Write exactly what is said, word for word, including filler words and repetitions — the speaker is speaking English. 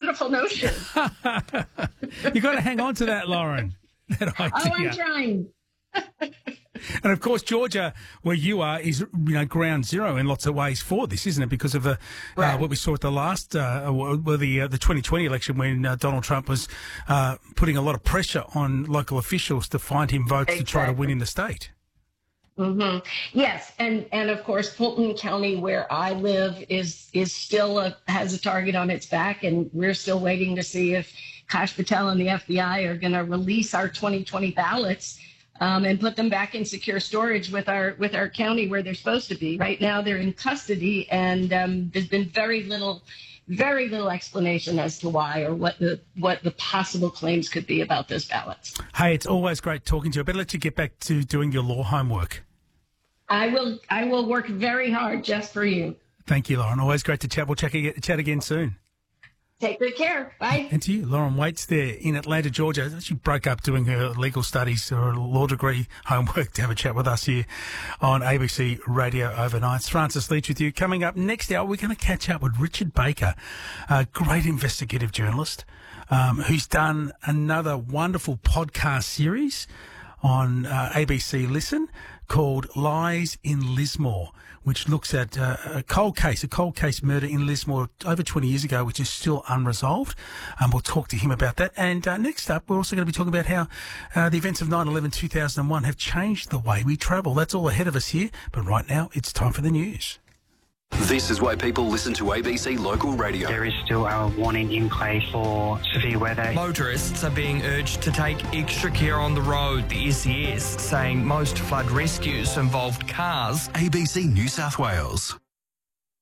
beautiful notion. You've got to hang on to that, Lauren. That idea. Oh, I'm trying. And of course, Georgia, where you are, is you know ground zero in lots of ways for this, isn't it? Because of the Right. uh, what we saw at the last, uh, well, the uh, the twenty twenty election, when uh, Donald Trump was uh, putting a lot of pressure on local officials to find him votes Exactly. to try to win in the state. Mm-hmm. Yes, and and of course, Fulton County, where I live, is is still a, has a target on its back, and we're still waiting to see if Kash Patel and the F B I are going to release our twenty twenty ballots. Um, and put them back in secure storage with our with our county where they're supposed to be. Right now, they're in custody, and um, there's been very little, very little explanation as to why or what the what the possible claims could be about those ballots. Hey, it's always great talking to you. I better let you get back to doing your law homework. I will I will work very hard just for you. Thank you, Lauren. Always great to chat. We'll check, chat again soon. Take good care. Bye. And to you, Lauren Waits there in Atlanta, Georgia. She broke up doing her legal studies or law degree homework to have a chat with us here on A B C Radio Overnight. It's Francis Leach with you. Coming up next hour, we're going to catch up with Richard Baker, a great investigative journalist um, who's done another wonderful podcast series on uh, A B C Listen called Lies in Lismore, which looks at uh, a cold case, a cold case murder in Lismore over twenty years ago, which is still unresolved. Um, we'll talk to him about that. And uh, next up, we're also going to be talking about how uh, the events of nine eleven two thousand one have changed the way we travel. That's all ahead of us here. But right now, it's time for the news. This is why people listen to A B C Local Radio. There is still a warning in place for severe weather. Motorists are being urged to take extra care on the road, the S E S saying most flood rescues involved cars. A B C New South Wales.